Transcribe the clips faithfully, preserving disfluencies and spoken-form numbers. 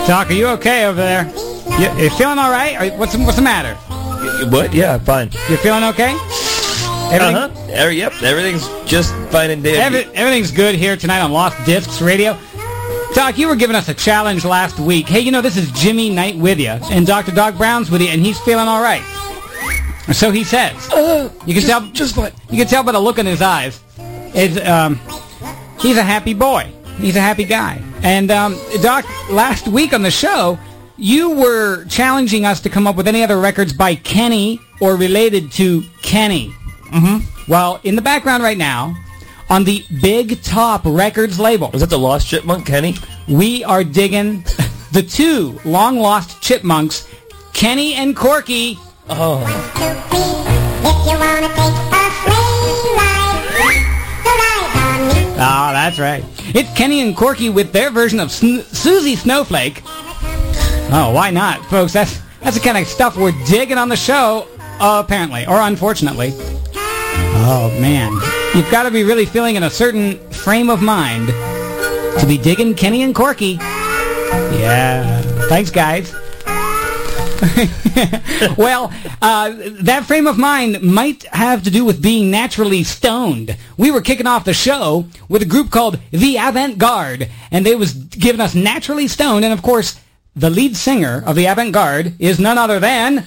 Doc, are you okay over there? You, you feeling all right? Are, what's, what's the matter? What? Yeah, fine. You feeling okay? Everything? Uh-huh. Er, yep, everything's just fine and dandy. Every, everything's good here tonight on Lost Discs Radio. Doc, you were giving us a challenge last week. Hey, you know, this is Jimmy Knight with you, and Doctor Doc Brown's with you, and he's feeling all right. So he says. Uh, you can just, tell. Just fine. You can tell by the look in his eyes. It's, um, he's a happy boy. He's a happy guy. And, um, Doc, last week on the show, you were challenging us to come up with any other records by Kenny or related to Kenny. Mm-hmm. Well, in the background right now, on the Big Top Records label. Was that the Lost Chipmunk, Kenny? We are digging the two long-lost chipmunks, Kenny and Corky. Oh. Oh, that's right. It's Kenny and Corky with their version of Sn- Susie Snowflake. Oh, why not? Folks, that's, that's the kind of stuff we're digging on the show, uh, apparently, or unfortunately. Oh, man. You've got to be really feeling in a certain frame of mind to be digging Kenny and Corky. Yeah. Thanks, guys. Well, uh, that frame of mind might have to do with being naturally stoned. We were kicking off the show with a group called The Avant-Garde, and they was giving us Naturally Stoned, and of course, the lead singer of The Avant-Garde is none other than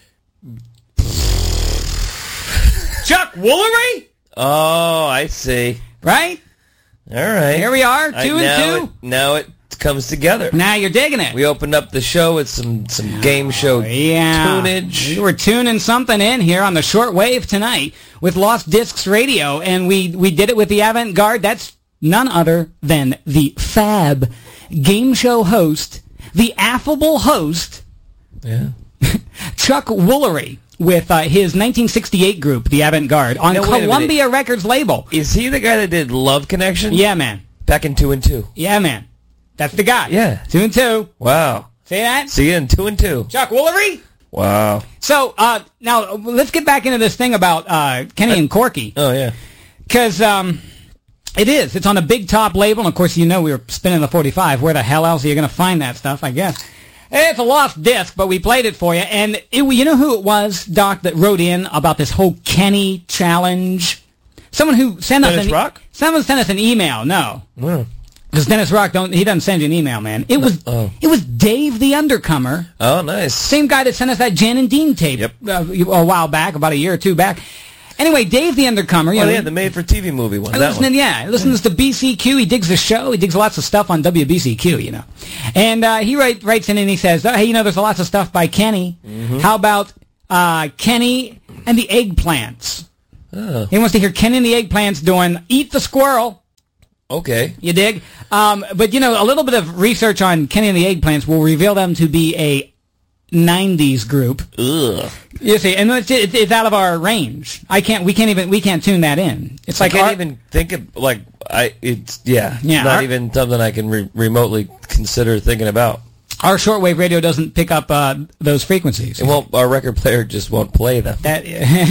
Chuck Woolery? Oh, I see. Right? All right. Here we are, two I, and now two. It, now it comes together. Now you're digging it. We opened up the show with some, some game show oh, yeah. tunage. We were tuning something in here on the shortwave tonight with Lost Discs Radio, and we, we did it with the Avant-Garde. That's none other than the fab game show host, the affable host, yeah, Chuck Woolery, with uh, his nineteen sixty-eight group, the Avant-Garde, on now, Columbia Records label. Is he the guy that did Love Connection? Yeah, man. Back in two and two. Yeah, man. That's the guy. Yeah. Two and two. Wow. See that? See you in two and two. Chuck Woolery? Wow. So, uh, now, let's get back into this thing about uh, Kenny and Corky. Oh, yeah. Because um, it is. It's on a Big Top label. And, of course, you know we were spinning the forty-five. Where the hell else are you going to find that stuff, I guess? It's a lost disc, but we played it for you. And it, you know who it was, Doc, that wrote in about this whole Kenny challenge? Someone who sent us Dennis an... Rock? Someone sent us an email. No. No. Because Dennis Rock, don't he doesn't send you an email, man. It was oh. it was Dave the Undercomer. Oh, nice. Same guy that sent us that Jan and Dean tape yep. uh, a while back, about a year or two back. Anyway, Dave the Undercomer. You oh, know, yeah, the made-for-T V movie one. That listening, one. Yeah, listens to B C Q. He digs the show. He digs lots of stuff on W B C Q, you know. And uh, he write, writes in and he says, oh, hey, you know, there's lots of stuff by Kenny. Mm-hmm. How about uh, Kenny and the Eggplants? Oh. He wants to hear Kenny and the Eggplants doing Eat the Squirrel. Okay. You dig? Um, but, you know, a little bit of research on Kenny and the Eggplants will reveal them to be a nineties group. Ugh. You see, and it's, it's, it's out of our range. I can't, we can't even, we can't tune that in. It's like I can't our, even think of, like, I, it's, yeah, yeah not our, even something I can re- remotely consider thinking about. Our shortwave radio doesn't pick up uh, those frequencies. It won't, our record player just won't play them. That,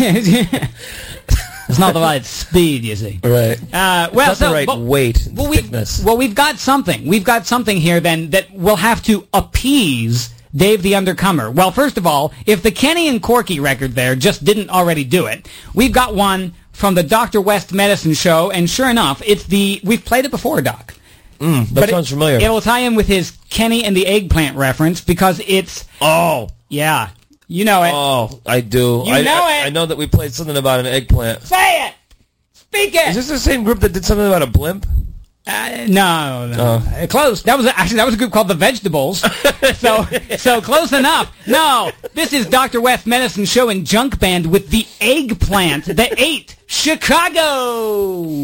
it's not the right speed, you see. Right. Uh, well, not so, the right but, weight and well, thickness. We've, well, we've got something. We've got something here, then, that will have to appease Dave the Undercomer. Well, first of all, if the Kenny and Corky record there just didn't already do it, we've got one from the Doctor West Medicine Show, and sure enough, it's the, we've played it before, Doc. Mm, that but sounds it, familiar. It will tie in with his Kenny and the Eggplant reference, because it's... Oh. Yeah. You know it. Oh, I do. You I, know I, it. I know that we played something about an eggplant. Say it! Speak it! Is this the same group that did something about a blimp? Uh, no, no. Oh. Uh, close. That was actually that was a group called the Vegetables. so, so close enough. No, this is Doctor West Medicine Show and Junk Band with the Eggplant, the eight, Chicago.